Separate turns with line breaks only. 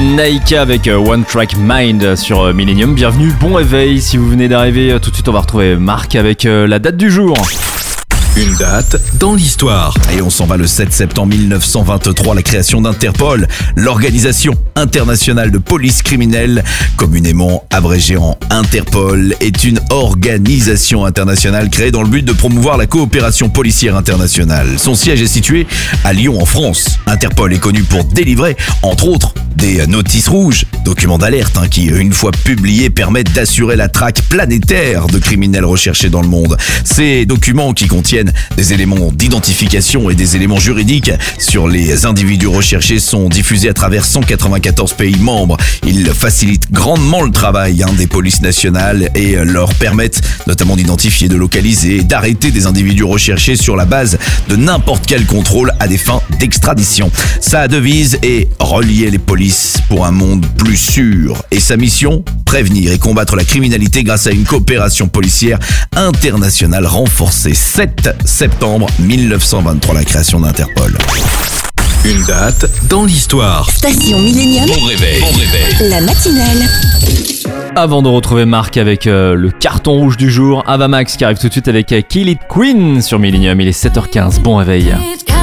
Naika avec One Track Mind sur Millennium. Bienvenue, bon réveil. Si vous venez d'arriver, tout de suite on va retrouver Marc avec la date du jour.
Une date dans l'histoire. Et on s'en va le 7 septembre 1923, la création d'Interpol, l'organisation internationale de police criminelle, communément abrégée en Interpol, est une organisation internationale créée dans le but de promouvoir la coopération policière internationale. Son siège est situé à Lyon en France. Interpol est connu pour délivrer, entre autres, des notices rouges, documents d'alerte qui, une fois publiés, permettent d'assurer la traque planétaire de criminels recherchés dans le monde. Ces documents qui contiennent des éléments d'identification et des éléments juridiques sur les individus recherchés sont diffusés à travers 194 pays membres. Ils facilitent grandement le travail des polices nationales et leur permettent notamment d'identifier, de localiser et d'arrêter des individus recherchés sur la base de n'importe quel contrôle à des fins d'extradition. Sa devise est « Relier les polices pour un monde plus sûr » et sa mission, prévenir et combattre la criminalité grâce à une coopération policière internationale renforcée. 7 septembre 1923, la création d'Interpol.
Une date dans l'histoire.
Station Millennium.
Bon réveil.
La matinale.
Avant de retrouver Marc avec le carton rouge du jour, Ava Max qui arrive tout de suite avec Kill It Queen sur Millennium. Il est 7h15, bon réveil.